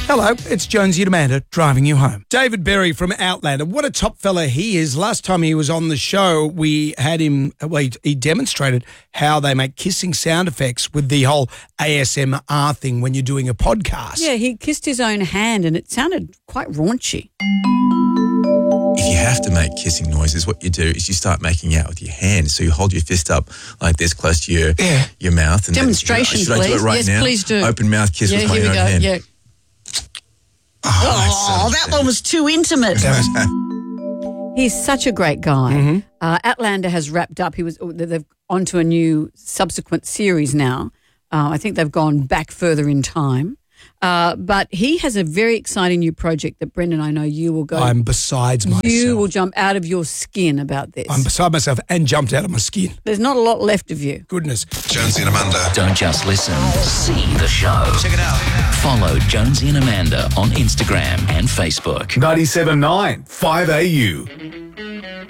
Hello, it's Jonesy and Amanda driving you home. David Berry from Outlander. What a top fella he is. Last time he was on the show, we had him, he demonstrated how they make kissing sound effects with the whole ASMR thing when you're doing a podcast. Yeah, he kissed his own hand and it sounded quite raunchy. If you have to make kissing noises, what you do is you start making out with your hand. So you hold your fist up like this close to your mouth. And Demonstration, should I do it right yes, now? please do. Open mouth kiss with my here we own go. hand. Yeah. Oh, that one was too intimate. He's such a great guy. Mm-hmm. Outlander has wrapped up. They've onto a new subsequent series now. I think they've gone back further in time. But he has a very exciting new project that, Brendan, I know you will go. I'm besides myself. You will jump out of your skin about this. I'm beside myself and jumped out of my skin. There's not a lot left of you. Goodness. Jonesy and Amanda. Don't just listen, see the show. Check it out. Follow Jonesy and Amanda on Instagram and Facebook. 97.9 5AU.